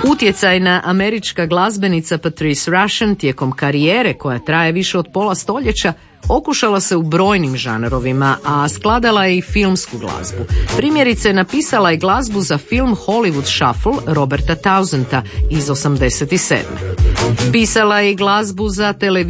Utjecajna američka glazbenica Patrice Rushen tijekom karijere koja traje više od pola stoljeća okušala se u brojnim žanrovima, a skladala je i filmsku glazbu. Primjerice, napisala je glazbu za film Hollywood Shuffle Roberta Tausenta iz 1987. Pisala je i glazbu za televiziju